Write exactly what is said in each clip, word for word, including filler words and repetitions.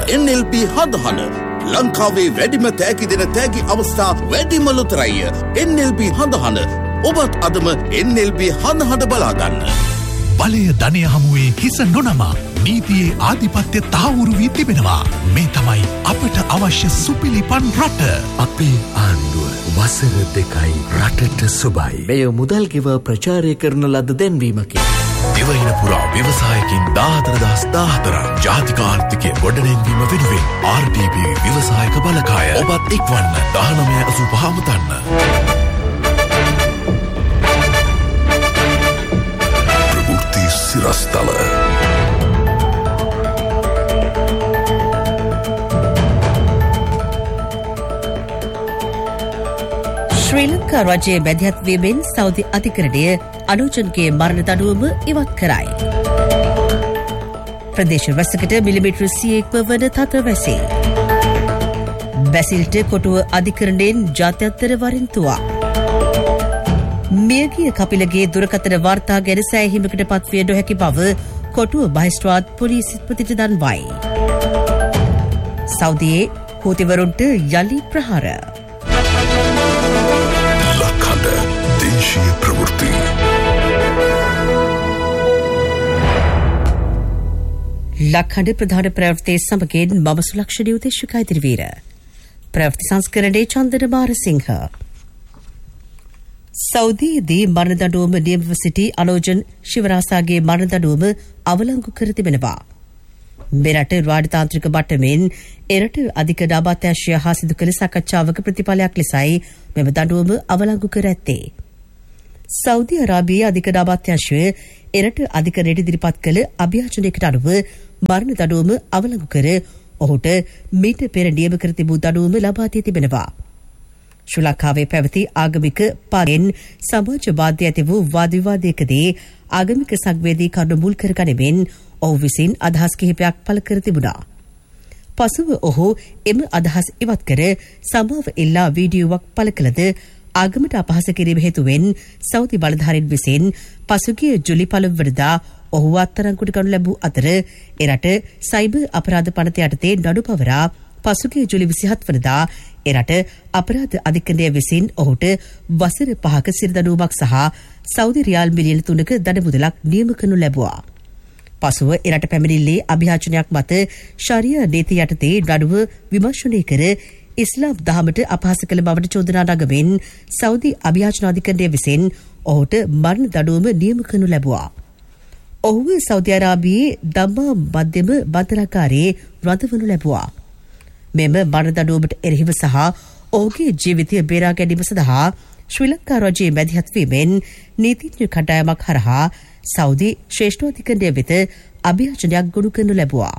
N L B හඳහන ලංකාවේ වැඩිම තෑගි දෙන තෑගි අවස්ථා වැඩිම ලොතරැයි N L B හඳහන ඔබත් අදම N L B හඳහන බලා ගන්න. බලය ධනය හමුවේ හිස නොනමා නීතියේ ආධිපත්‍ය තහවුරු වී තිබෙනවා. මේ තමයි අපට අවශ්‍ය සුපිලිපන් රට. අපේ ආණ්ඩුව වසර දෙකයි රටට සුබයි. මෙය මුදල් ගෙව ප්‍රචාරය කරන ලද දැන්වීමකි. දිවයින පුරා ව්‍යවසායකින් දාහතර දහස් දාහතරක් ජාතික ආර්ථිකය ගොඩනැංවීම වෙනුවෙන් R D B ව්‍යවසායක බලකාය ඔබත් එක්වන්න දහනවය අසූ පහ මතන්න. ප්‍රවෘත්ති සිරස්තල ශ්‍රී ලංකා රජයේ මැදිහත්වීමෙන් සෞදි අධිකරණය අනුජන්ගේ මරණ දඬුවම ඉවත් කරයි. ප්‍රදේශ රැසකට මිලිමීටර සියයක්ම වන තද වැසේ. බැසිල්ට කොටුව අධිකරණයෙන් ජාත්‍යන්තර වරින්තුවක්. මියගිය කපිලගේ දුරකථන වාර්තා ගැන සෑහීමකට පත්විය නොහැකි බව කොටුව මහේස්ත්‍රාත් පොලිසිපතිට දන්වයි. සෞදියේ හූතිවරුන්ට යලි ප්‍රහාර. ලක්හඬ දේශීය ප්‍රවෘත්ති. ලක්හඬ ප්‍රධාන ප්‍රවෘත්ති සමගින් මම සුලක්ෂණී උදේශක ඉදිරිවීර. ප්‍රවෘත්ති සංස්කරණයේ චන්දන මාරසිංහ. සෞදියේදී මරණ දඬුවම නියමව සිටි අනෝජන් ශිවරාසාගේ මරණ දඬුවම අවලංගු කර තිබෙනවා. මෙරට රාජතාන්ත්‍රික මට්ටමින් එරට අධික දාබාත්‍යශය හා සිදු කළ සාකච්ඡාවක ප්‍රතිඵලයක් ලෙසයි මෙම දඬුවම අවලංගු කර ඇත්තේ. සෞදි අරාබියේ අධික දාබාත්‍යශය එරට අධිකරණයට ඉදිරිපත් කළ අභියාචනයකට අනුව මරණ දඬුවම අවලංගු කර ඔහුට මීට පෙර නියම කර තිබූ දඬුවම ලබා දී තිබෙනවා. ශ්‍රී ලංකාවේ පැවති ආගමික පාරෙන් සමාජවාදය ඇති වූ වාද විවාදයකදී ආගමික සංවේදී කරුණු මුල් කර ගනිමින් ඔහු විසින් අදහස් කිහිපයක් පළ කර තිබුණා. පසුව ඔහු එම අදහස් ඉවත් කර සමාව ඉල්ලා වීඩියෝවක් පළ කළද ආගමට අපහාස කිරීම හේතුවෙන් සෞදි බලධාරීන් විසින් පසුගිය ජුලි පළමුවනදා ඔහු අත්අඩංගුවට ගනු ලැබූ අතර එරට සයිබර් අපරාධ පනත යටතේ නඩු පවරා පසුගිය ජුලි විසිහත වනදා එරට අපරාධ අධිකරණය විසින් ඔහුට වසර පහක සිරදඬුවමක් සහ සෞදි රියාල් මිලියන තුනක දඩ මුදලක් නියම කරනු ලැබුවා. පසුව එරට පැමිණිල්ලේ අභියාචනයක් මත ශරියා නීති යටතේ නඩුව විමර්ශනය කර ඉස්ලාම් දහමට අපහාස කළ බවට චෝදනා නගමින් සෞදි අභියාචන අධිකරණය විසින් ඔහුට මරණ දඬුවම නියම කරනු ලැබුවා. ඔහුව සෞදි අරාබියේ දම්මා මධ්‍යම බන්ධනාගාරයේ රඳවනු ලැබුවා. මෙම මරණ දඬුවමට එරෙහිව සහ ඔහුගේ ජීවිතය බේරා ගැනීම සඳහා ශ්‍රී ලංකා රජයේ මැදිහත්වීමෙන් නීතිඥ කණ්ඩායමක් හරහා සෞදි ශ්‍රේෂ්ඨාධිකරණය වෙත අභියාචනයක් ගොනු කරනු ලැබුවා.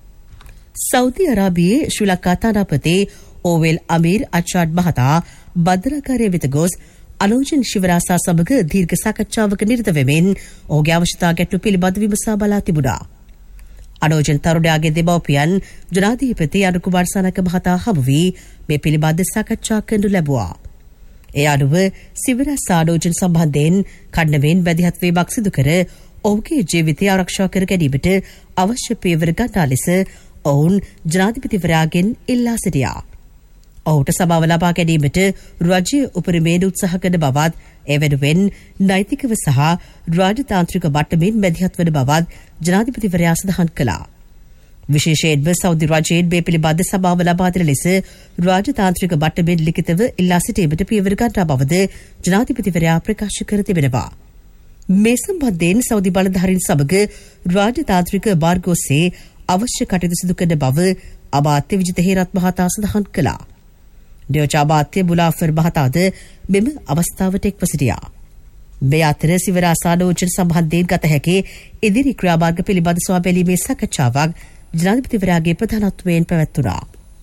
සෞදි අරාබියේ ශ්‍රී ලංකා තානාපති ඕවෙල් අමීර් අච්චාඩ් මහතා බන්ධනාගාරය වෙත ගොස් අනෝජන් ශිවරාසා සමග දීර්ඝ සාකච්ඡාවක නිරත වෙමින් ඔහුගේ අවශ්‍යතා ගැටළු පිළිබඳ විමසා බලා තිබුණා. අනෝජන් තරුණයාගේ දෙමව්පියන් ජනාධිපති අනුර කුමාර සනක මහතා හමු වී මේ පිළිබඳ සාකච්ඡා කරනු ලැබුවා. ඒ අනුව සිවරාසා අනෝජන් සම්බන්ධයෙන් කඩනමෙන් මැදිහත්වීමක් සිදු කර ඔහුගේ ජීවිතය ආරක්ෂා කර ගැනීමට අවශ්‍ය පියවර ගන්නා ලෙස ඔවුන් ජනාධිපතිවරයාගෙන් ඉල්ලා සිටියා. ඔහුට සමාව ලබා ගැනීමට රජය උපරිමයෙන් උත්සාහ කරන බවත් ඒ වෙනුවෙන් නෛතිකව සහ රාජතාන්ත්‍රික මට්ටමින් මැදිහත් වන බවත් ජනාධිපතිවරයා සඳහන් කළා. විශේෂයෙන්ම සෞදි රජයෙන් මේ පිළිබඳ සමාව ලබා දෙන ලෙස රාජතාන්ත්‍රික මට්ටමින් ලිඛිතව ඉල්ලා සිටීමට පියවර ගන්නා බවද ජනාධිපතිවරයා ප්‍රකාශ කර තිබෙනවා. මේ සම්බන්ධයෙන් සෞදි බලධාරීන් සමග රාජතාන්ත්‍රික මාර්ග ඔස්සේ අවශ්‍ය කටයුතු සිදු කරන බව අමාත්‍ය විජිත හේරත් මහතා සඳහන් කළා. නියෝජ්‍ය අමාත්‍ය බුලාෆර් මහතාද මෙම අවස්ථාවට එක්ව සිටියා. මේ අතර සිවරාසා අනෝජන් සම්බන්ධයෙන් ගත හැකි ඉදිරි ක්‍රියාමාර්ග පිළිබඳ සොයා බැලීමේ සාකච්ඡාවක් ජනාධිපතිවරයාගේ ප්‍රධානත්වයෙන් පැවැත්වුණා.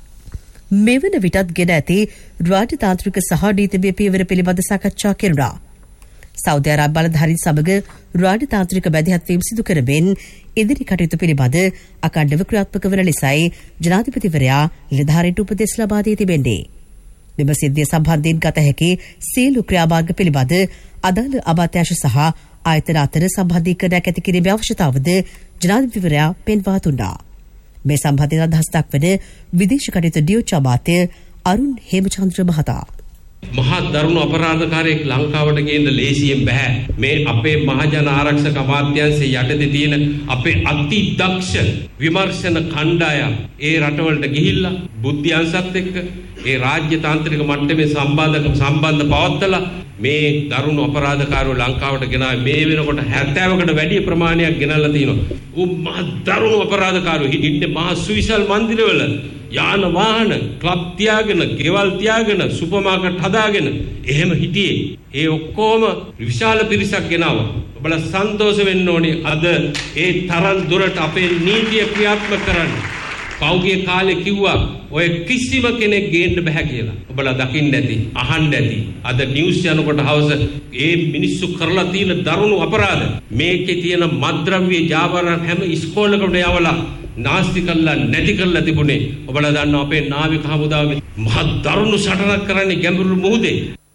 මෙවන විටත් ගෙන ඇති රාජතාන්ත්‍රික සහ නීතිමය පියවර පිළිබඳ සාකච්ඡා කෙරුණා. සෞදි අරාබ් බලධාරීන් සමග රාජතාන්ත්‍රික මැදිහත්වීම් සිදු කරමින් ඉදිරි කටයුතු පිළිබඳ අකණ්ඩව ක්‍රියාත්මක වන ලෙසයි ජනාධිපතිවරයා නිලධාරීන්ට උපදෙස් ලබා දී තිබෙන්නේ. මෙම සිද්ධිය සම්බන්ධයෙන් ගත හැකි සියලු ක්‍රියාමාර්ග පිළිබඳ අදාළ අමාත්‍යාංශ සහ ආයතන අතර සම්බන්ධීකරණයක් ඇති කිරීමේ අවශ්‍යතාවද ජනාධිපතිවරයා පෙන්වා දුන්නා. මේ සම්බන්ධයෙන් අදහස් දක්වන විදේශ කටයුතු ඩියෝච් අමාත්‍ය අරුන් හේමචන්ද්‍ර මහතා මහා දරුණු අපරාධකාරයෙක් ලංකාවට ගේන්න ලේසියෙන් බෑ. මේ අපේ මහජන ආරක්ෂක අමාත්‍යාංශයේ යටතේ තියෙන අපේ අති දක්ෂ විමර්ශන කණ්ඩායම් ඒ රටවලට ගිහිල්ලා බුද්ධ්‍යංශත් එක්ක ඒ රාජ්‍ය තාන්ත්‍රික මට්ටමේ සම්බන්ධ සම්බන්ධ පවත්වලා මේ දරුණු අපරාධකාරයෝ ලංකාවට ගෙනාවේ මේ වෙනකොට හැත්තෑවකට වැඩි ප්‍රමාණයක් ගෙනල්ලා තිනවා. උ මහා දරුණු අපරාධකාරයෝ ඉන්නේ මහා සුවිසල් මන්දිරවල යාන වාහන ක්ලබ් තියාගෙන ගෙවල් තියාගෙන සුපර් මාකට් හදාගෙන එහෙම හිටියේ. ඒ ඔක්කොම විශාල පිරිසක් ගෙනාවා. ඔබලා සන්තෝෂ වෙන්න ඕනේ අද ඒ තරම් දුරට අපේ නීතිය ක්‍රියාත්මක කරන්න. පෞගිය කාලේ කිව්වා ඔය කිසිම කෙනෙක් ගේන්න බෑ කියලා. ඔබලා දකින්න ඇති, අහන්න ඇති. අද නිවුස් යනකොට හවස ඒ මිනිස්සු කරලා තියෙන දරුණු අපරාධ මේකේ තියෙන මත්ද්‍රව්‍ය ජාවාරම් හැම ඉස්කෝලේකම යවලා නාස්ති කළා නැති කරලා තිබුණේ. ඔබලා දන්නවා අපේ නාවික හමුදාවේ මහ දරුණු සටනක් කරන්නේ ගැඹුරු මුහුදේ.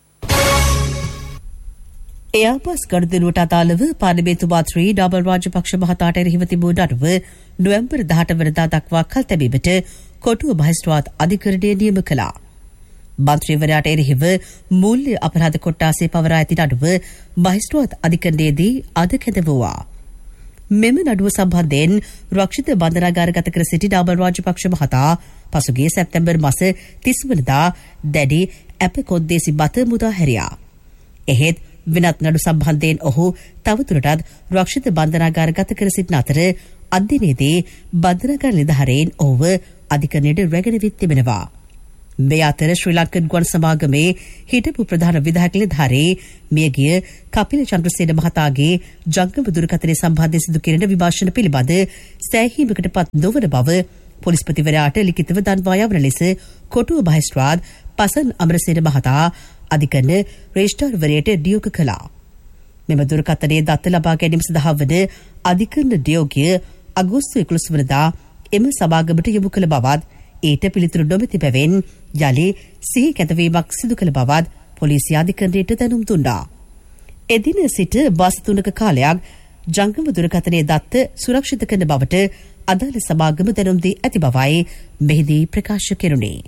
එයාපස් ගනුදෙනුවට අදාළව පාර්ලිමේන්තු මන්ත්‍රී ඩබල් රාජපක්ෂ මහතාට එරෙහිව තිබූ නඩුව නොවැම්බර් දහඅට වෙනිදා දක්වා කල් තැබීමට කොටුව මහේස්ත්‍රාත් අධිකරණය නියම කළා. මන්ත්‍රීවරයාට එරෙහිව මූල්‍ය අපරාධ කොට්ටාසේ පවරා ඇති නඩුව මහේස්ත්‍රාත් අධිකරණයේදී අද කැඳවුවා. මෙම නඩුව සම්බන්ධයෙන් රක්ෂිත බන්ධනාගාරගත කර සිටි ඩබල් රාජපක්ෂ මහතා පසුගිය සැප්තැම්බර් මාස තිස් වෙනිදා දැඩි අප කොද්දේසි බත මුදා හැරියා. එහෙත් වෙනත් නඩු සම්බන්ධයෙන් ඔහු තවදුරටත් රක්ෂිත බන්ධනාගාරගත කර සිටින අතර අධ්‍යයනයේදී බන්ධනාගාර නිලධාරීන් ඔහුව අධිකරණයට රැගෙන විත් තිබෙනවා. මේ අතර ශ්‍රී ලංකන් ගුවන් සමාගමේ හිටපු ප්‍රධාන විධායක නිලධාරී මියගිය කපිල චන්ද්‍රසේන මහතාගේ ජංගම දුරකථනය සම්බන්ධයෙන් සිදු කෙරෙන විමර්ශන පිළිබඳ සෑහීමකට පත් නොවන බව පොලිස්පතිවරයාට ලිඛිතව දන්වා යවන ලෙස කොටුව මහේස්ත්‍රාත් පසන් අමරසේන මහතා අධිකරණ රේස්ටර්වරයට ඩියෝග කළා. මෙම දුරකථනයේ දත්ත ලබා ගැනීම සඳහා වන අධිකරණ ඩියෝගය අගෝස්තු එකොළොස් වෙනිදා එම සමාගමට යොමු කළ බවත් ඊට පිළිතුරු නොමැති බැවින් යලි සිහි කැඳවීමක් සිදු කළ බවත් පොලිසිය අධිකරණයට දැනුම් දුන්නා. එදින සිට බස් තුනක කාලයක් ජංගම දුරකථනයේ දත්ත සුරක්ෂිත කරන බවට අදාළ සමාගම දැනුම් දී ඇති බවයි මෙහිදී ප්‍රකාශ කෙරුණේ.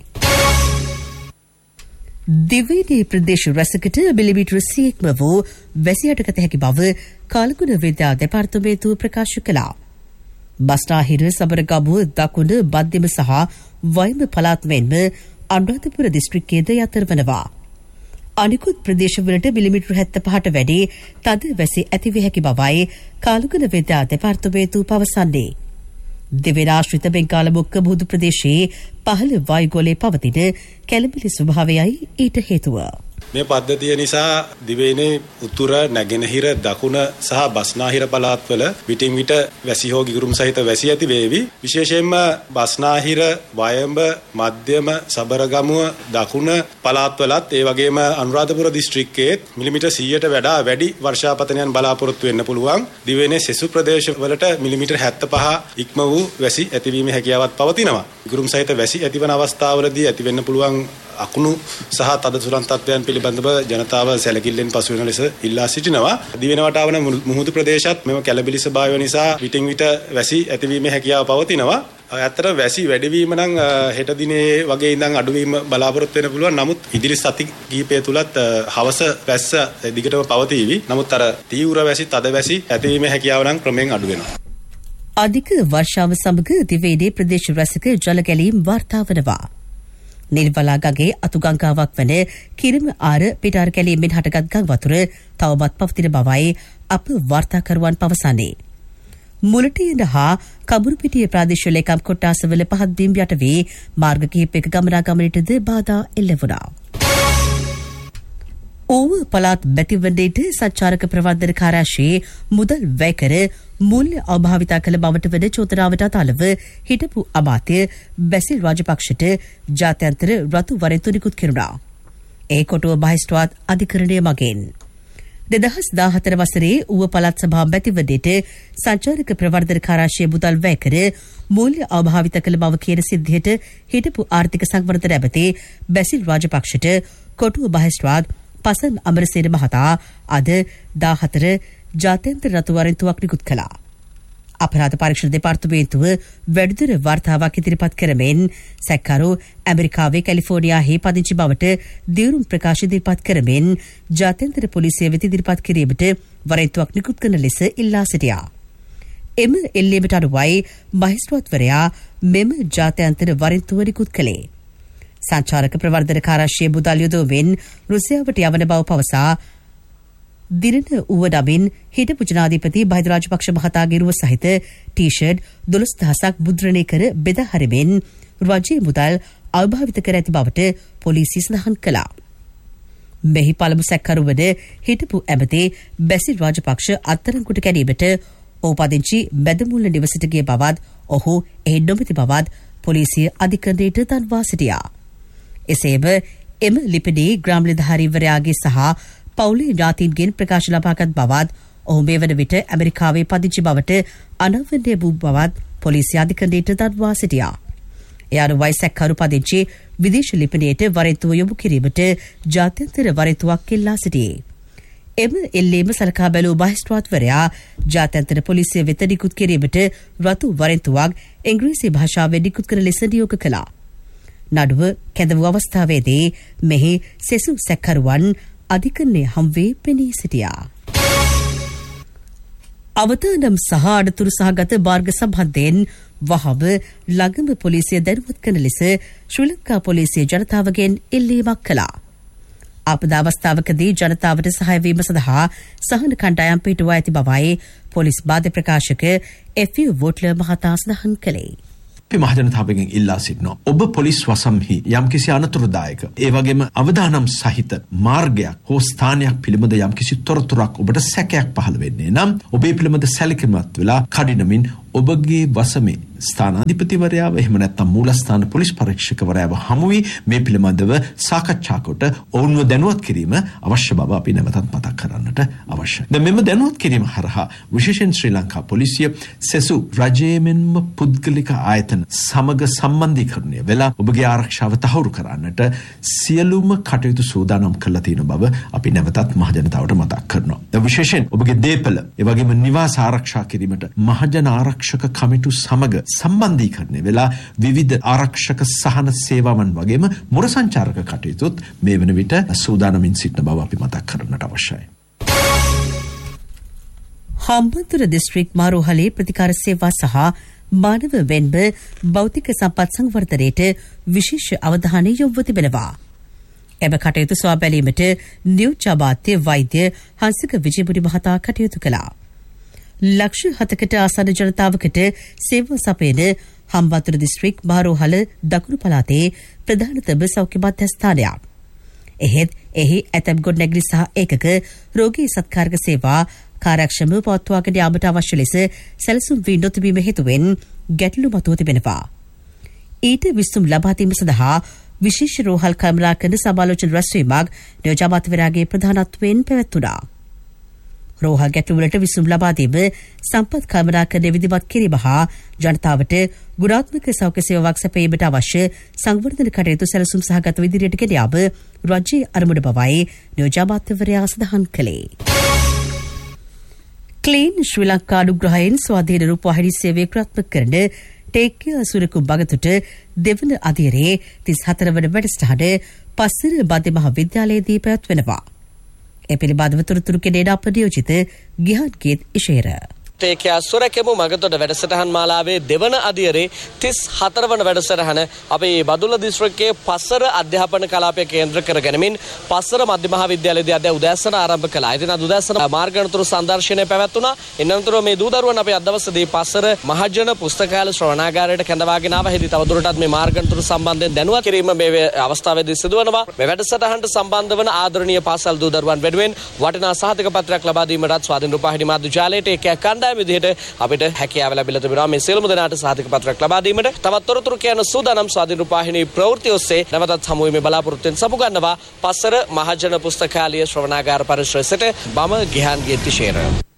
දිවයිනේ ප්‍රදේශ රැසකට මිලිමීටර සියයක්ම වූ වැසියට ගත හැකි බව කාලගුණ විද්‍යා දෙපාර්තමේන්තුව ප්‍රකාශ කළා. බස්නාහිර සබරගමුව දකුණ මධ්‍යම සහ වයඹ පළාත් මෙන්ම අනුරාධපුර දිස්ත්‍රික්කයේද යතර වනවා. අනිකුත් ප්‍රදේශවලට මිලිමීටර හැත්තෑපහට වැඩි තද වැසි ඇතිවිය හැකි බවයි කාලගුණ විද්‍යා දෙපාර්තමේන්තුව පවසන්නේ. දිවයිනාශ්‍රිත බෙන්ගාල මුක්ක මුහුදු ප්‍රදේශයේ පහළ වායුගෝලයේ පවතින කැළඹිලි ස්වභාවයයි ඊට හේතුව. මේ පද්ධතිය නිසා දිවයිනේ උතුර නැගෙනහිර දකුණ සහ බස්නාහිර පළාත්වල විටින් විට වැසි හෝ ගිගුරුම් සහිත වැසි ඇති වේවි. විශේෂයෙන්ම බස්නාහිර වයඹ මධ්‍යම සබරගමුව දකුණ පළාත්වලත් ඒ වගේම අනුරාධපුර දිස්ත්‍රික්කයේ මිලිමීටර සීයට වඩා වැඩි වර්ෂාපතනයන් බලාපොරොත්තු වෙන්න පුළුවන්. දිවයිනේ සෙසු ප්‍රදේශවලට මිලිමීටර හැත්තෑපහ ඉක්ම වූ වැසි ඇතිවීමේ හැකියාවක් පවතිනවා. ගිගුරුම් සහිත වැසි ඇතිවන අවස්ථාවලදී ඇති වෙන්න පුළුවන් අකුණු සහ තද සුළං තත්ත්වයන් පිළිබඳව ජනතාව සැලකිල්ලෙන් පසු වෙන ලෙස ඉල්ලා සිටිනවා. දිවෙන වටාවන මුහුදු ප්‍රදේශත් මෙම කැළඹිලි ස්වභාවය නිසා විටින් විට වැසි ඇතිවීමේ හැකියාව පවතිනවා. ඇත්තට වැසි වැඩිවීම නම් හෙට දිනේ වගේ ඉඳන් අඩුවීම බලාපොරොත්තු වෙන්න පුළුවන්. නමුත් ඉදිරි සති කිහිපය තුලත් හවස වැස්ස දිගටම පවතීවි. නමුත් අර තීව්‍ර වැසි තද වැසි ඇතිවීමේ හැකියාව නම් ක්‍රමෙන් අඩු වෙනවා. අධික වර්ෂාව සමග දිවයිනේ ප්‍රදේශ රැසක ජල ගැලීම් වාර්තා වනවා. නිල්වලා ගඟේ අතුගංගාවක් වන කිරිම ආර පිටාර කැලීමෙන් හටගත් ගං වතුර තවමත් පවතින බවයි අප වාර්තාකරුවන් පවසන්නේ. මුලටියන හා කබුරුපිටිය ප්‍රාදේශීය ලේකම් කොට්ටාසවල පහත් බිම් යට වී මාර්ග කිහිපයක ගමනාගමනයටද බාධා එල්ල වුණා. ඕව පළාත් බැතිවන්නේට සංචාරක ප්‍රවර්ධන කාර්යාංශයේ මුදල් වැය කර මූල්‍ය අභාවිතා කළ බවට වන චෝදනාවට අදාළව හිටපු අමාත්‍ය බැසිල් රාජපක්ෂට ජාත්‍යන්තර රතු වරෙන්තු නිකුත් කෙරුණා. ඒ කොටුව මහේස්ත්‍රාත් අධිකරණය මගින් දෙදහස් දාහතර වසරේ ඌව පළාත් සභා බැතිවන්නේට සංචාරක ප්‍රවර්ධන කාර්යාංශයේ මුදල් වැය කර මූල්‍ය අභාවිතා කළ බව කියන සිද්ධියට හිටපු ආර්ථික සංවර්ධන ඇමති බැසිල් රාජපක්ෂට කොටුව මහේස්ත්‍රාත් පසන් අමරසේන මහතා අද දාහතර ජාත්‍යන්තර රතු වරෙන්තුවක් නිකුත් කළා. අපරාධ පරීක්ෂණ දෙපාර්තමේන්තුව වැඩිදුර වාර්තාවක් ඉදිරිපත් කරමින් සැකකරු ඇමරිකාවේ කැලිෆෝනියාහි පදිංචි බවට දියුරුම් ප්‍රකාශ ඉදිරිපත් කරමින් ජාත්‍යන්තර පොලිසිය වෙත ඉදිරිපත් කිරීමට වරෙන්තුවක් නිකුත් කරන ලෙස ඉල්ලා සිටියා. එම එල්ලීමට අනුවයි මහේස්ත්‍රාත්වරයා මෙම ජාත්‍යන්තර වරෙන්තුව නිකුත් කළේ. සංචාරක ප්‍රවර්ධන කාර්යාංශයේ මුදල් යොදවමින් රුසියාවට යවන බව පවසා දිරණ ඌව නමින් හිටපු ජනාධිපති බහිද රාජපක්ෂ මහතාගේ රුව සහිත ටී-ෂර්ට් දොළොස් දහසක් මුද්‍රණය කර බෙදා හරිමින් රජයේ මුදල් අභාවිත කර ඇති බවට පොලිසිය සඳහන් කළා. මෙහි පළමු සැකකරු වන හිටපු ඇමති බැසිල් රාජපක්ෂ අත්අඩංගුවට ගැනීමට ඔහු පදිංචි බැදමුල්ල නිවසට ගිය බවත් ඔහු එහි නොමැති බවත් පොලිසිය අධිකරණයට දන්වා සිටියා. එසේම එම ලිපිනයේ ග්‍රාම නිලධාරීවරයාගේ සහ පවුලේ ඥාතීන්ගෙන් ප්‍රකාශ ලබාගත් බවත් ඔහු මේ වන විට ඇමරිකාවේ පදිංචි බවට අනවරණය වූ බවත් පොලිසිය අධිකරණයට දන්වා සිටියා. ඒ අනුවයි සැකකරු පදිංචි විදේශ ලිපිනයට වරෙන්තුව යොමු කිරීමට ජාත්‍යන්තර වරෙන්තුවක් ඉල්ලා සිටියේ. එම එල්ලීම සලකා බැලූ මහේස්ත්‍රාත්වරයා ජාත්‍යන්තර පොලිසිය වෙත නිකුත් කිරීමට රතු වරෙන්තුවක් ඉංග්‍රීසි භාෂාවෙන් නිකුත් කරන ලෙස නියෝග කළා. නඩුව කැඳවූ අවස්ථාවේදී මෙහි සෙසු සැකකරුවන් අධිකරණය හම්වේ පෙනී සිටියා. අවතානම් සහ අඩතුරු සහගත මාර්ග සම්බන්ධයෙන් වහම ළඟම පොලිසිය දැනුවත් කරන ලෙස ශ්‍රී ලංකා පොලිසිය ජනතාවගෙන් ඉල්ලීමක් කළා. ආපදා අවස්ථාවකදී ජනතාවට සහාය වීම සඳහා සහන කණ්ඩායම් පිටුවා ඇති බවයි පොලිස් බාධ්‍ය ප්‍රකාශක එෆ්.යූ. වෝට්ලර් මහතා සඳහන් කළේ. අපි මහජනතාවගෙන් ඉල්ලා සිටිනවා. ඔබ පොලිස් වසම්හි යම්කිසි අනතුරුදායක ඒ වගේම අවදානම් සහිත මාර්ගයක් හෝ ස්ථානයක් පිළිබඳ යම්කිසි තොරතුරක් ඔබට සැකයක් පහළ වෙන්නේ නම් ඔබේ පිළිබඳ සැලකිලිමත් වෙලා කඩිනමින් ඔබගේ වසමේ ස්ථානාධිපතිවරයාව එහෙම නැත්නම් මූලස්ථාන පොලිස් පරීක්ෂකවරයාව හමු වී මේ පිළිබඳව සාකච්ඡා කොට ඔවුන්ව දැනුවත් කිරීම අවශ්‍ය බව අපි නැවතත් මතක් කරන්නට අවශ්‍යයි. දැන් මෙම දැනුවත් කිරීම හරහා විශේෂයෙන් ශ්‍රී ලංකා පොලිසිය සෙසු රජයේ මෙන්ම පුද්ගලික ආයතන සමග සම්බන්ධීකරණය වෙලා ඔබගේ ආරක්ෂාව තහවුරු කරන්නට සියලුම කටයුතු සූදානම් කරලා තියෙන බව අපි නැවතත් මහජනතාවට මතක් කරනවා. දැන් විශේෂයෙන් ඔබගේ දේපල ඒ වගේම නිවාස ආරක්ෂා කිරීමට මහජන ආරක්ෂක කමිටු සමග සම්බන්ධීකරණය වෙලා විවිධ ආරක්ෂක සහන සේවාවන් වගේම මුර සංචාරක කටයුතුත් මේ වන විට සූදානමින් සිටින බව අපි මතක් කරන්නට අවශ්‍යයි. හම්බන්තොට දිස්ත්‍රික් මාරෝහලේ ප්‍රතිකාර සේවා සහ මානව වෙන්බ භෞතික සම්පත් සංවර්ධනයට විශේෂ අවධානය යොමු තිබෙනවා. එම කටයුතු සොයා බැලීමට නියෝජ්‍ය අමාත්‍ය වෛද්‍ය හංසික විජේමුනි මහතා කටයුතු කළා. ලක්ෂ හතකට ආසන්න ජනතාවකට සේවා සපයන හම්බන්තොට දිස්ත්‍රික් මාරෝහල දකුණු පළාතේ ප්‍රධානතම සෞඛ්‍ය මධ්‍යස්ථානයක්. එහෙත් එහි ඇතැම් ගොඩනැගිලි සහ ඒකක රෝගී සත්කාරක සේවා කාර්යක්ෂමව පවත්වාගෙන යාමට අවශ්‍ය ලෙස සැලසුම් වී නොතිබීම හේතුවෙන් ගැටලු මතුව තිබෙනවා. ඊට විසඳුම් ලබා දීම සඳහා විශේෂ රෝහල් කැමරා කරන සමාලෝචන රැස්වීමක් නියෝජ්‍ය අමාත්‍යවරයාගේ ප්‍රධානත්වයෙන් පැවැත්වුණා. රෝහල් ගැටලුවලට විසඳුම් ලබා දීම, සම්පත් කැමරා කරන විධිමත් කිරීම හා ජනතාවට ගුණාත්මක සෞඛ්‍ය සේවාවක් සැපයීමට අවශ්‍ය සංවර්ධන කටයුතු සැලසුම් සහගත විදිහට ගෙන යාම රජයේ අරමුණ බවයි නියෝජ්‍ය අමාත්‍යවරයා සඳහන් කළේ. ක්ලීන් ශ්‍රී ලංකා අනුග්‍රහයෙන් ස්වාධීන රූපවාහිනී සේවය ක්‍රියාත්මක කරන ටේක්කිය සුරකු බගතුට දෙවන අධීරයේ තිස් හතර වන වැඩසටහන පස්සර මධ්‍ය මහා විද්‍යාලයේදී පැවැත්වෙනවා. ඒ පිළිබඳව තොරතුරු කෙරෙන අප නියෝජිත ගිහාන්ගේත් ඉෂේර. ටේකියා සුරකෙමු මගතොට වැඩසටහන් මාලාවේ දෙවන අදියරේ තිස් හතර වන වැඩසටහන අපේ බදුල්ල දිස්ත්‍රික්කයේ පස්සර අධ්‍යාපන කලාපය කේන්ද්‍ර කරගෙනමින් පස්සර මධ්‍ය මහා විද්‍යාලයේදී අද උදෑසන ආරම්භ කළා. ඉතින් අද උදෑසන මාර්ගණතුරු සංදර්ශනය පැවැත්වුණා. ඉන්නතුරු මේ දූ දරුවන් අපේ අද දවසේදී පස්සර මහජන පුස්තකාල ශ්‍රවණාගාරයට කැඳවාගෙන ආවා. එහිදී තවදුරටත් මේ මාර්ගණතුරු සම්බන්ධයෙන් දැනුවත් කිරීම මේ අවස්ථාවේදී සිදුවනවා. මේ වැඩසටහනට සම්බන්ධ වන ආදරණීය පාසල් දූ දරුවන් වෙනුවෙන් වටිනා සහතික පත්‍රයක් ලබා දීමටත් ස්වාධීන රූපවාහිනී මාධ්‍ය ජාලයට ඒකයක් කණ්ඩායම විදිහට අපිට හැකියාව ලැබිලා තිබෙනවා. මේ සියලුම දෙනාට සහතික පත්‍රයක් ලබා දීමට තවත් තොරතුරු කියන සූදානම් ස්වාධීන රූපවාහිනී ප්‍රවෘත්ති ඔස්සේ නැවතත් හමු වීමේ බලාපොරොත්තුෙන් සමුගන්නවා. පස්සර මහජන පුස්තකාලීය ශ්‍රවණාගාර පරිශ්‍රයට බම ගිහාන්ගේ තිශේර.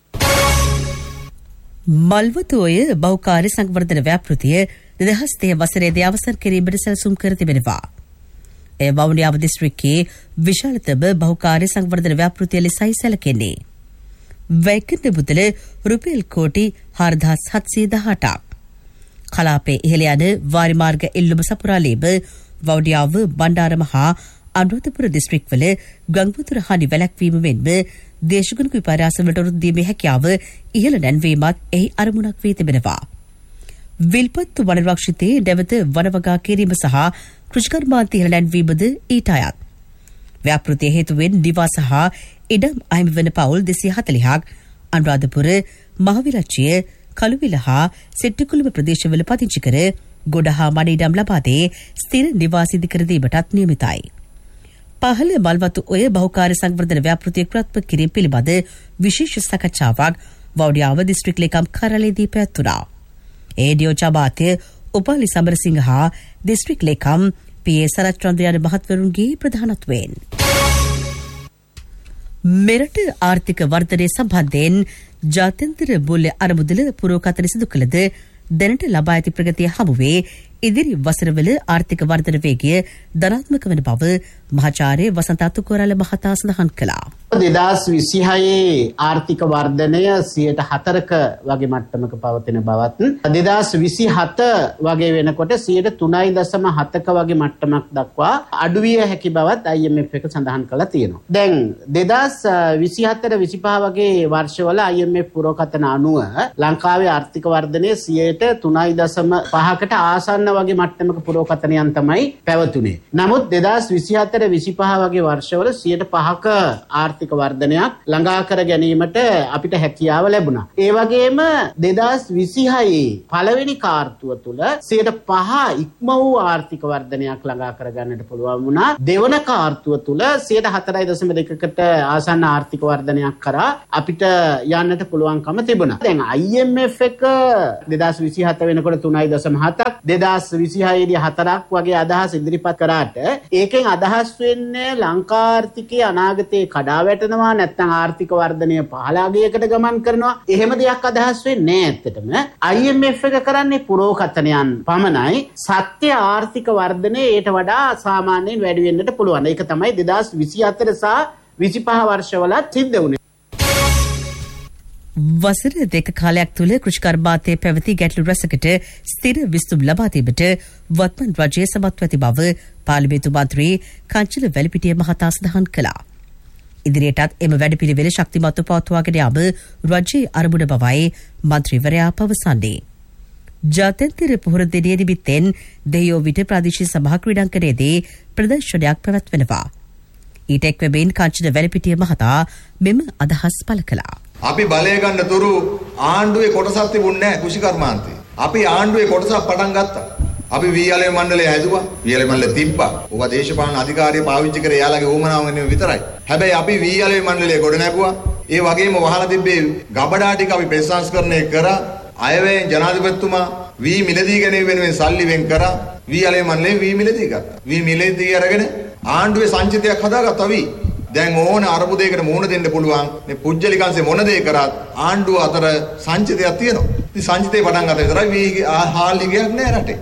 මල්වතෝය බෞකාර්ය සංවර්ධන ව්‍යාපෘතිය දෙදහස් තිහ වසරේදී අවසන් කිරීමට සැලසුම් කර තිබෙනවා. එය වවුනියාව දිස්ත්‍රික්කයේ විශාලතම බෞකාර්ය සංවර්ධන ව්‍යාපෘතිය ලෙසයි සැලකෙන්නේ. වැය කරන මුදල රුපියල් කෝටි හාරදාස් හත්සිය දහඅටක්. කලාපයේ ඉහළ යන වාරි මාර්ග එල්ලුම සපුරාලේම වවුඩියාව බණ්ඩාරම හා අනුරාධපුර දිස්ත්‍රික්කවල ගංගවතුර හානි වැළැක්වීම මෙන්ම දේශගුණික විපර්යාසවලට උරුදු දීමේ හැකියාව ඉහළ නැන්වීමත් එහි අරමුණක් වී තිබෙනවා. විල්පත්තු වනරක්ෂිතයේ නැවත වනවගා කිරීම සහ කෘෂිකර්මාන්ත ඉහළ නැන්වීමද ඊට අයත්. ව්‍යාපෘතිය හේතුවෙන් නිවාස හා ඉඩම් අහිමි වන පවුල් දෙසිය හතළිහක් අනුරාධපුර මහවිරච්චිය කළුවිල හා සෙට්ටිකුළුම ප්‍රදේශවල පදිංචි කර ගොඩ හා මඩ ඉඩම් ලබා දේ ස්ථිර නිවාස ඉදිකර දීමටත් නියමිතයි. පහළ මල්වතු ඔය බහුකාර්ය සංවර්ධන ව්‍යාපෘතිය ක්‍රියාත්මක කිරීම පිළිබඳ විශේෂ සාකච්ඡාවක් වවුඩියාව දිස්ත්‍රික් ලේකම් කාර්යාලයේදී පැවැත්වුණා. ඒ ඩියෝචාබාතය උපාලි සමරසිංහ හා දිස්ත්‍රික් ලේකම් පී.ඒ. සරත්චන්ද්‍ර යන මහත්වරුන්ගේ ප්‍රධානත්වයෙන් මෙරට ආර්ථික වර්ධනය සම්බන්ධයෙන් ජාත්‍යන්තර මුල්‍ය අරමුදල පුරෝකථන සිදු කළද දැනට ලබා ඇති ප්‍රගතිය හමුවේ ඉදිරි වසරවල ආර්ථික වර්ධන වේගය ධනාත්මක වන බව මහාචාර්ය වසන්ත අතුකෝරාල මහතා සඳහන් කළා. දෙදාස් විසිහයේ ආර්ථික වර්ධනය සියයට හතරක වගේ මට්ටමක පවතින බවත් දෙදාස් විසිහත වගේ වෙනකොට සියයට තුනයි දශම හතක වගේ මට්ටමක් දක්වා අඩුවිය හැකි බවත් ආයි එම් එෆ් එක සඳහන් කළා තියෙනවා. දැන් දෙදාස් විසිහතර විසිපහ වගේ වර්ෂවල ආයි එම් එෆ් පුරෝකථන අනුව ලංකාවේ ආර්ථික වර්ධනය සියයට තුනයි දශම පහකට ආසන්න වගේ මට්ටමක පුරෝකථනයන් තමයි පැවතුනේ. නමුත් දෙදාස් විසිහතර විසිපහ වගේ වර්ෂවල සියයට පහක ආර්ථික වර්ධනයක් ළඟා කර ගැනීමට අපිට හැකියාව ලැබුණා. ඒ වගේම දෙදාස් විසිහයේ පළවෙනි කාර්තුව තුල සියයට පහ ඉක්ම වූ ආර්ථික වර්ධනයක් ළඟා කර ගන්නට පුළුවන් වුණා. දෙවන කාර්තුව තුල සියයට හතරයි දශම දෙකකට ආසන්න ආර්ථික වර්ධනයක් කරා අපිට යන්නට පුළුවන්කම තිබුණා. දැන් ආයි එම් එෆ් එක දෙදාස් විසිහත වෙනකොට තුනයි දශම හතක් දෙදාස් විසිහය දී හතරක් වගේ අදහස් ඉදිරිපත් කරාට ඒකෙන් අදහස් වෙන්නේ ලංකා ආර්ථිකයේ අනාගතයේ කඩා වැටෙනවා නැත්නම් ආර්ථික වර්ධනය පහළාගයකට ගමන් කරනවා එහෙම දෙයක් අදහස් වෙන්නේ නැහැ. ඇත්තටම ආයි එම් එෆ් එක කරන්නේ පුරෝකථනයන් පමණයි. සත්‍ය ආර්ථික වර්ධනය ඊට වඩා සාමාන්‍යයෙන් වැඩි වෙන්නට පුළුවන්. ඒක තමයි දෙදාස් විසිහතර සහ විසිපහ වර්ෂවලත් සිද්ධ වුණේ. වසර දෙක කාලයක් තුළ කෘෂිකර්මාන්තයේ පැවති ගැටලු රැසකට ස්ථිර විසඳුම් ලබා දීමට වත්මන් රජය සමත් ඇති බව පාර්ලිමේන්තු මන්ත්‍රී කංචන වැලිපිටිය මහතා සඳහන් කළා. ඉදිරියටත් එම වැඩපිළිවෙල ශක්තිමත්ව පවත්වාගෙන යාම රජයේ අරමුණ බවයි මන්ත්‍රීවරයා පවසන්නේ. ජාත්‍යන්තර පොහොර දිනය නිමිත්තෙන් දෙහියෝ විට ප්‍රාදේශීය සභා ක්‍රීඩාංගණයේදී ප්‍රදර්ශනයක් පැවැත්වෙනවා. ඊට එක්වමින් කංචන වැලිපිටිය මහතා මෙම අදහස් පළ කළා. අපි බලය ගන්න තුරු ආණ්ඩුවේ කොටසක් තිබුණේ නැහැ කෘෂිකර්මාන්තේ. අපි ආණ්ඩුවේ කොටසක් පටන් ගත්තා. අපි වීයලේ මණ්ඩලය හැදුවා. වීයලේ මණ්ඩලය තිබ්බා. ඕවා දේශපාලන අධිකාරිය පාවිච්චි කරේ යාළගේ උවමනාව නෙමෙයි විතරයි. හැබැයි අපි වීයලේ මණ්ඩලය ගොඩ නැගුවා. ඒ වගේම වහලා තිබ්බේ ගබඩා ටික අපි ප්‍රතිසංස්කරණය කරා. අයවැයෙන් ජනාධිපතිතුමා වී මිලදී ගැනීම වෙනුවෙන් සල්ලි වෙන් කරා. වීයලේ මණ්ඩලය වී මිලදී ගත්තා. වී මිලදී අරගෙන ආණ්ඩුවේ සංචිතයක් හදාගත්තා වී. දැන් ඕන අරබුදයකට මුහුණ දෙන්න පුළුවන්. මේ පුජ්‍යලිකංශේ මොන දේ කරත් ආණ්ඩුව අතර සංචිතයක් තියෙනවා. ඉතින් සංචිතේ පටන් ගන්න විතරයි වී හාල් එකක් නෑ රටේ.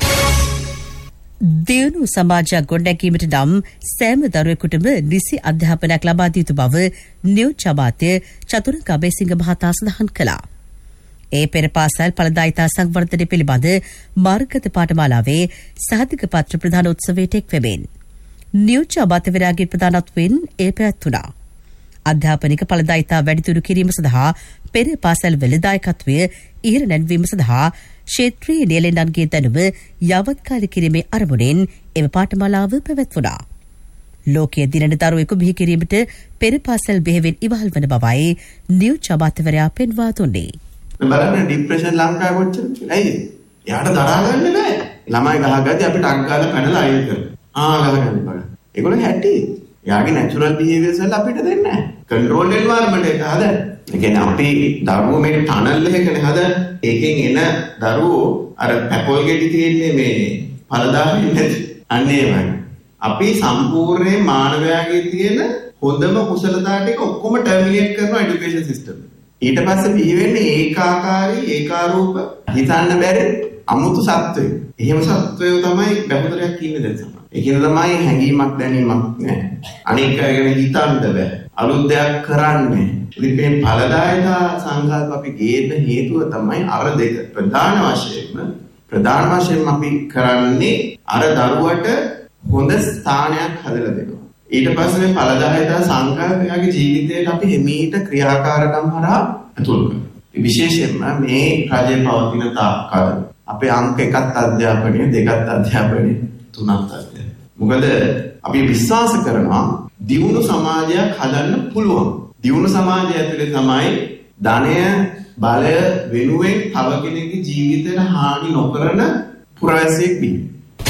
දියුණු සමාජයක් ගොඩනැගීමට නම් සෑම දරුවෙකුටම නිසි අධ්‍යාපනයක් ලබා දී යුතු බව නියෝජ්‍යමාත්‍ය චතුරංග අබේසිංහ මහතා සඳහන් කළා. ඒ පෙර පාසල් ඵලදායිතා සංවර්ධනය පිළිබඳ මාර්ගගත පාඨමාලාවේ සහතික පත්‍ර ප්‍රදාන උත්සවයට එක්වෙමින් නියෝජ්‍ය අමාත්‍යවරයාගේ ප්‍රධානත්වයෙන් ඒ පැවැත්වුණා. අධ්‍යාපනික ඵලදායිතා වැඩිදියුණු කිරීම සඳහා පෙර පාසල් වල දායකත්වය ඉහළ නැංවීම සඳහා ක්ෂේත්‍රීය නිලධාරීන්ගේ දැනුම යාවත්කාලික කිරීමේ අරමුණෙන් එම පාඨමාලාව පැවැත්වුණා. ලෝකීය දිනන දරුවෙකු බිහි කිරීමට පෙර පාසල් බෙහෙවින් ඉවහල් වන බවයි නියෝජ්‍ය අමාත්‍යවරයා පෙන්වා දුන්නේ. බලන්න ડિප්‍රෙෂන් ලංකාවේ කොච්චර ඇයි? එයාට දරා ගන්න බෑ. ළමයි ගහගද්දී අපිට අක් ගාලා කනලා අයින් කරනවා. ආ ගහගන්න බලන්න. ඒගොල්ලෝ හැටි. එයාගේ නැචරල් බිහේවියර්ස් වල අපිට දෙන්නේ නැහැ. කන්ට්‍රෝල් එන්වයරන්මන්ට් එක හදන්න. ඒ කියන්නේ අපි දරුවෝ මේ ටනල් එකකනේ හදන්න. ඒකෙන් එන දරුවෝ අර පැපොල් ගෙඩි තියෙන්නේ මේ පළදාන්නේ නැති. අන්න ඒවයි. අපි සම්පූර්ණ මානවයාගේ තියෙන හොඳම කුසලතා ටික ඔක්කොම ටර්මිනේට් කරනවා এডুকেෂන් සිස්ටම්. ඊට පස්සේ බිහි වෙන්නේ ඒකාකාරී ඒකාරූප හිතන්න බැරි අමුතු සත්වයෝ. එහෙම සත්වයෝ තමයි බහුතරයක් ඉන්නේ දැන් සමහර. ඒකෙන් තමයි හැඟීමක් දැනීමක් නැහැ. අනේක ගැන හිතන්න බෑ. අලුත් දෙයක් කරන්නේ. ඉතින් මේ ඵලදායකතා සංකල්ප අපි ගේන්න හේතුව තමයි අර දෙක ප්‍රධාන වශයෙන්ම ප්‍රධාන වශයෙන්ම අපි කරන්නේ අර දරුවට හොඳ ස්ථානයක් හදලා දෙනවා. ඊට පස්සේ මේ ඵලදායකතා සංකල්පයාගේ ජීවිතයට අපි හිමීට ක්‍රියාකාරකම් හරහා ඇතුල් කරනවා. විශේෂයෙන්ම මේ රජයේ පවතින තාක්කල් අපේ අංක එකත් අධ්‍යාපනය දෙකත් අධ්‍යාපනය තුනත් අධ්‍යාපනය. මොකද අපි විශ්වාස කරනවා දියුණු සමාජයක් හදන්න පුළුවන්. දියුණු සමාජය ඇතුලේ තමයි ධනය බලය වෙනුවෙන් තව කෙනෙකුගේ ජීවිතයට හානි නොකරන පුරවැසියෙක් වෙන්නේ.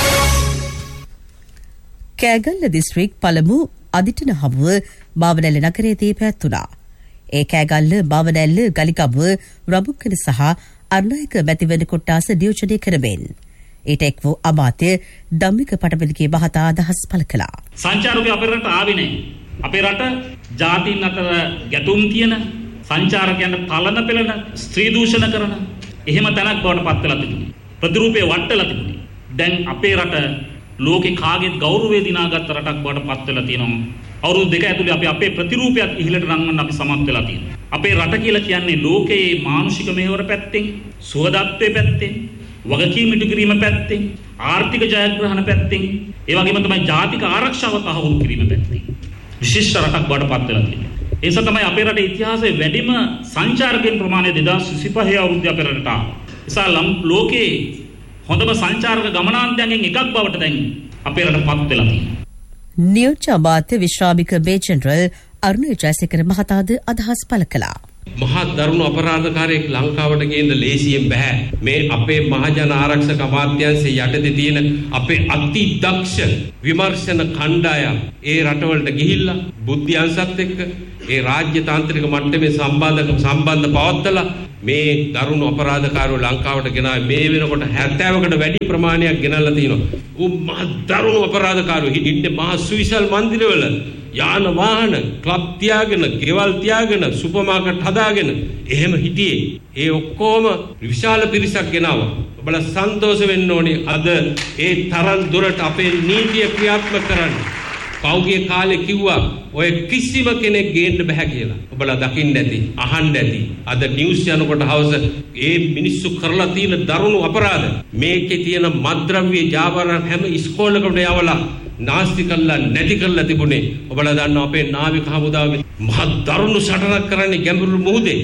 කෑගල්ල දිස්ත්‍රික් පළමු අදිටන හමුව බාවනැල්ල නගරයේදී පැවැත්වුණා. ඒ කෑගල්ල බාවනැල්ල ගලිකබුව රඹුක්කන සහ අර්ණායක මැතිවරණ කොට්ටාස නියෝජනය කරමින් ඊට එක් වූ අමාත්‍ය ධම්මික පටපිලිගේ මහතා අදහස් පළ කළා. සංචාරකයෝ අපේ රට ආවේ නැහැ. අපේ රට ජාතීන් අතර ගැටුම් තියෙන සංචාරකයන් තලන පෙළන ස්ත්‍රී දූෂණ කරන එහෙම තැනක් බවට පත් වෙලා තිබුණේ. ප්‍රතිරූපේ වට්ටලා තිබුණේ. දැන් අපේ රට ලෝකේ කාගෙත් ගෞරවය දිනාගත් රටක් බවට පත් වෙලා තියෙනවා. අවුරුදු දෙක ඇතුලේ අපි අපේ ප්‍රතිරූපයත් ඉහළට රංවන්න අපි සමත් වෙලා තියෙනවා. අපේ රට කියලා කියන්නේ ලෝකයේ මානුෂික මෙහෙවර පැත්තෙන්, සුවදත්වයේ පැත්තෙන්, වගකීම් ඉටු කිරීම පැත්තෙන්, ආර්ථික ජයග්‍රහණ පැත්තෙන්, ඒ වගේම තමයි ජාතික ආරක්ෂාව තහවුරු කිරීම පැත්තෙන් විශිෂ්ට රටක් බවට පත් වෙලා තියෙනවා. ඒ නිසා තමයි අපේ රටේ ඉතිහාසයේ වැඩිම සංචාරකයන් ප්‍රමාණය දෙදාස් විසිපහ අවුරුද්දේ අපේ රටට ආවා. ඒ නිසා ලෝකේ හොඳම සංචාරක ගමනාන්තයන්ගෙන් එකක් බවට දැන් අපේ රට පත් වෙලා තියෙනවා. නියෝජ්‍ය අමාත්‍ය විශ්‍රාමික මේජනරල් අරුණ ජයසේකර මහතාද අදහස් පළ කළා. මහා දරුණු අපරාධකාරයෙක් ලංකාවට ගේන්න ලේසියෙන් බෑ. මේ අපේ මහජන ආරක්ෂක අමාත්‍යාංශයේ යටතේ තියෙන අපේ අති දක්ෂ විමර්ශන කණ්ඩායම් ඒ රටවලට ගිහිල්ලා බුද්ධ්‍යංශත් එක්ක ඒ රාජ්‍ය තාන්ත්‍රික මට්ටමේ සම්බන්ධ සම්බන්ධ පවත්වලා මේ දරුණු අපරාධකාරයෝ ලංකාවට ගෙනාවේ මේ වෙනකොට හැත්තෑවකට වැඩි ප්‍රමාණයක් ගෙනල්ලා තිනවා. උ මහ දරුණු අපරාධකාරයෝ ඉන්නේ මහ සුවිසල් මන්දිරවල යාන වාහන ක්ලබ් තියාගෙන, ගෙවල් තියාගෙන, සුපර් මාකට් හදාගෙන එහෙම හිටියේ. ඒ ඔක්කොම විශාල පිරිසක් ගෙනාවා. ඔබලා සන්තෝෂ වෙන්න ඕනේ අද ඒ තරම් දුරට අපේ නීතිය ක්‍රියාත්මක කරන්න. පෞගිය කාලේ කිව්වා ඔය කිසිම කෙනෙක් ගේන්න බෑ කියලා. ඔබලා දකින්න ඇති, අහන්න ඇති. අද නිවුස් යනකොට හවස ඒ මිනිස්සු කරලා තියෙන දරුණු අපරාධ මේකේ තියෙන මත්ද්‍රව්‍ය ජාවාරම් හැම ඉස්කෝලේකම යවලා නාස්ති කළා නැති කළා තිබුණේ. ඔබලා දන්නවා අපේ නාවික හමුදාවේ මහ දරුණු සටනක් කරන්නේ ගැඹුරු මුහුදේ.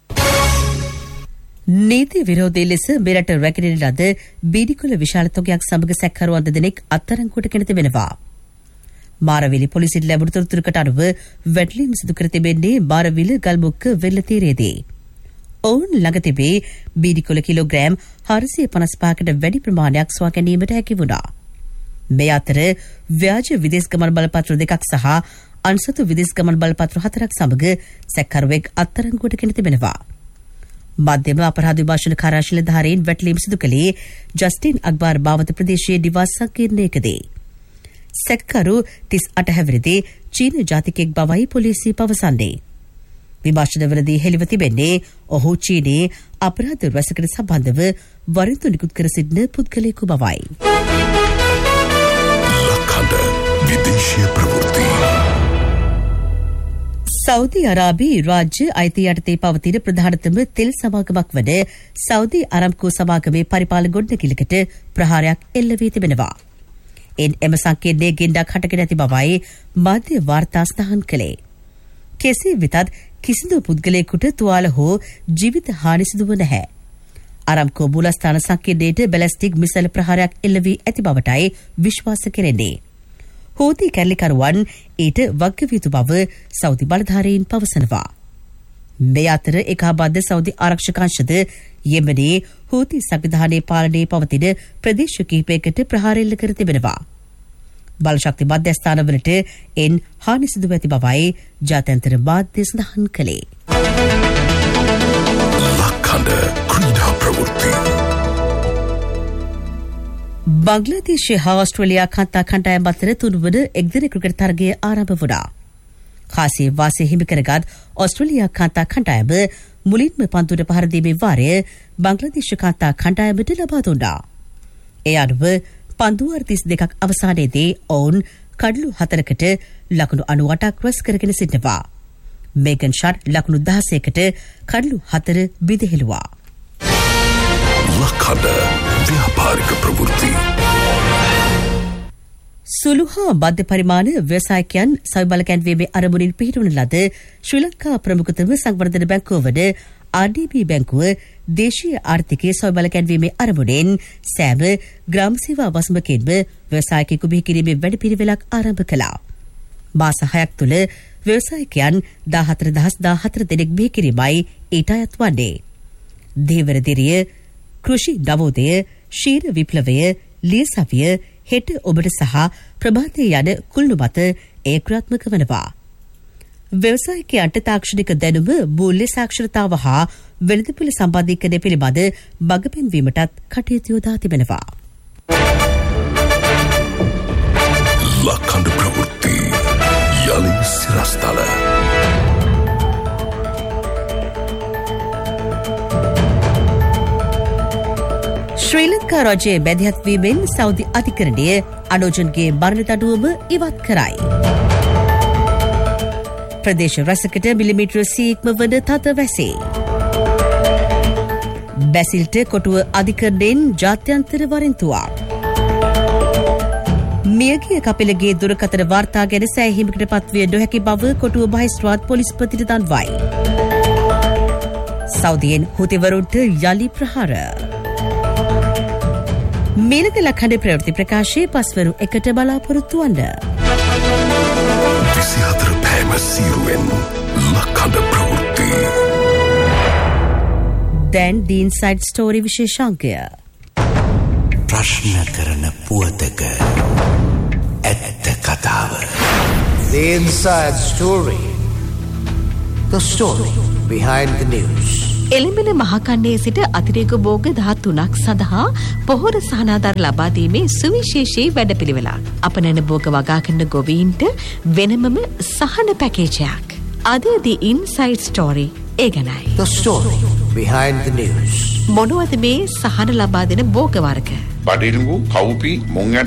නීති විරෝධී ලෙස මෙරට රැකෙන ලද බීඩිකොළ විශාල තොගයක් සමග සැකකරුවන් දෙදෙනෙක් අත්අඩංගුවට ගෙන තිබෙනවා. මාරවිලි පොලිසියට ලැබුණු තොරතුරකට අනුව වැටලීම් සිදු කර තිබෙන්නේ මාරවිල ගල්මුක්ක වෙල්ල තීරයේදී. ඔවුන් ළඟ තිබේ බීඩිකොළ කිලෝග්‍රෑම් හාරසිය පනස් පහකට වැඩි ප්‍රමාණයක් සොයා ගැනීමට හැකි වුණා. මේ අතර ව්‍යාජ විදේශ ගමන් බලපත්‍ර දෙකක් සහ අන්සතු විදේශ ගමන් බලපත්‍ර හතරක් සමග සැකකරුවෙක් අත්අඩංගුවට ගෙන තිබෙනවා. මධ්‍යම අපරාධ විභාෂණ කාර්යාලධාරීන් වැටලීම් සිදු කළේ ජස්ටින් අක්බාර් බාවත ප්‍රදේශයේ නිවාස සංකීර්ණයකදී. සැකකරු තිස් අට හැවිරිදි චීන ජාතිකයෙක් බවයි පොලිසිය පවසන්නේ. විභාෂණවලදී හෙළිව තිබෙන්නේ ඔහු චීනයේ අපරාධ රැසකට සම්බන්ධව වරින්තු නිකුත් කර සිටින පුද්ගලයෙකු බවයි. විදේශීය ප්‍රවෘත්ති. සෞදි අරාබි රාජ්‍ය අයිතිය යටතේ පවතින ප්‍රධානතම තෙල් සමාගමක් වන සෞදි අරම්කෝ සමාගමේ පරිපාලන ගොඩනැගිල්ලකට ප්‍රහාරයක් එල්ල වී තිබෙනවා. එන් එම සංකේතයේ ගෙන්ඩක් හටගෙන ඇති බවයි මාධ්‍ය වාර්තා සඳහන් කළේ. කෙසේ වෙතත් කිසිදු පුද්ගලයෙකුට තුවාල හෝ ජීවිත හානි සිදුව නැහැ. අරම්කෝ මූලස්ථාන සංකේතයට බැලස්ටික් මිසයිල් ප්‍රහාරයක් එල්ල වී ඇති බවටයි විශ්වාස කෙරෙන්නේ. හූති කැරලිකරුවන් ඊට වගකිව යුතු බව සෞදි බලධාරීන් පවසනවා. මේ අතර එකහබද්ධ සෞදි ආරක්ෂකාංශද යෙමනේ හූති සංවිධානයේ පාලනයේ පවතින ප්‍රදේශ කිහිපයකට ප්‍රහාර එල්ල කර තිබෙනවා. බලශක්ති මධ්‍යස්ථානවලට එන් හානි සිදුව ඇති බවයි ජාත්‍යන්තර මාධ්‍ය සඳහන් කළේ. ලක්හඬ ක්‍රීඩා ප්‍රවෘත්ති. බංග්ලාදේශය හා ඔස්ට්‍රේලියා කාන්තා කණ්ඩායම් අතර තුන්වන එක්දින ක්‍රිකට් තරගය ආරම්භ වුණා. කාසිය වාසය හිමි කරගත් ඔස්ට්‍රේලියා කාන්තා කණ්ඩායම මුලින්ම පන්දුවට පහර දීමේ වාරය බංග්ලාදේශ කාන්තා කණ්ඩායමට ලබා දුන්නා. ඒ අනුව පන්දු වාර තිස් දෙකක් අවසානයේදී ඔවුන් කඩලු හතරකට ලකුණු අනූඅටක් රැස් කරගෙන සිටිනවා. මේගන් ෂාට් ලකුණු දහසයකට කඩලු හතර බිඳහෙළුවා. ලක්හඬ ව්‍යාපාරික ප්‍රවෘත්ති. සුළු හා මධ්‍ය පරිමාණ ව්‍යවසායකයන් සවි බල කැන්වීමේ අරමුණින් පිහිටුවන ලද ශ්‍රී ලංකා ප්‍රමුඛතම සංවර්ධන බැංකුව වන ආර් ඩී බී බැංකුව දේශීය ආර්ථිකයේ සවි බල කැන්වීමේ අරමුණෙන් සෑම ග්‍රාම සේවා වසමකින්ම ව්‍යවසායකයෙකු බිහි කිරීමේ වැඩපිළිවෙලක් ආරම්භ කළා. මාස හයක් තුළ ව්‍යවසායකයන් දාහතර දහස් දාහතර දෙනෙක් බිහි කිරීමයි ඊට අයත් වන්නේ. දේවරදිරිය, කෘෂි නවෝදය, ශීර විප්ලවය, ලියසවිය, හෙට ඔබට සහ ප්‍රභාතය යන කුළුණු මත ඒ ක්‍රියාත්මක වනවා. ව්‍යවසායකයන්ට තාක්ෂණික දැනුම, මූල්‍ය සාක්ෂරතාව හා වෙළඳපොළ සම්බන්ධීකරණය පිළිබඳ මඟ පෙන්වීමටත් කටයුතු යොදා තිබෙනවා. ලක්හඬ ප්‍රවෘත්ති යලි සිරස්තල. ශ්‍රී ලංකා රජයේ මැදිහත්වීමෙන් සෞදි අධිකරණය අනෝජන්ගේ මරණ දඬුවම ඉවත් කරයි. ප්‍රදේශ රැසකට මිලිමීටර සීක්ම වන තද වැසේ. බැසිල්ට කොටුව අධිකරණයෙන් ජාත්‍යන්තර වරෙන්තුවක්. මියගිය කපිලගේ දුරකථන වාර්තා ගැන සෑහීමකට පත්විය නොහැකි බව කොටුව මහේස්ත්‍රාත් පොලිස්පතිට දන්වයි. සෞදියෙන් හුතිවරුන්ට යලි ප්‍රහාර. මේලක ලක්හඬ ප්‍රවෘත්ති ප්‍රකාශයේ පස්වරු එකට බලාපොරොත්තු වන්න. විසිහතර පෑම සීරුවෙන් ලක්හඬ ප්‍රවෘත්ති. දැන් ඩීන් සයිඩ් ස්ටෝරි විශේෂාංකය. ප්‍රශ්න කරන පුවතක ඇත්ත කතාව. The Inside Story. The story behind the news. එළඹෙන මහකණ්ඩයේ සිට අතිරේක භෝග දහතුනක් සඳහා පොහොර සහනාධාර ලබා දීමේ සුවිශේෂී වැඩපිළිවෙලක්. අපනයන භෝග වගා කරන ගොවීන්ට වෙනමම සහන පැකේජයක්. අද The Inside Story ඒ ගැනයි. The story behind the news. මොනවද මේ සහන ලබා දෙන භෝග වර්ග? බඩිල්ගු, කවුපි, මුං